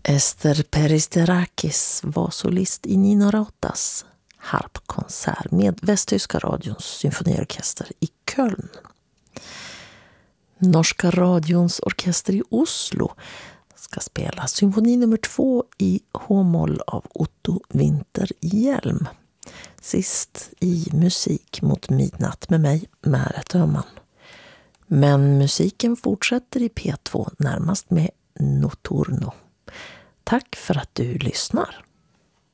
Ester Peristerakis var solist i Nino Rautas harpkonsert med Västtyska radions symfoniorkester i Köln. Norska radions orkester i Oslo ska spela symfoni nummer 2 i H-moll av Otto Winter-Hjelm. Sist i Musik mot midnatt med mig, Märet Öhman. Men musiken fortsätter i P2 närmast med Notturno. Tack för att du lyssnar.